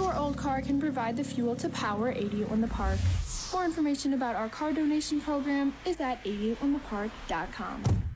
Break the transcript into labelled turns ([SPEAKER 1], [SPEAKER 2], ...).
[SPEAKER 1] Your old car can provide the fuel to power 88 When the Park. More information about our car donation program is at 88whenthepark.com.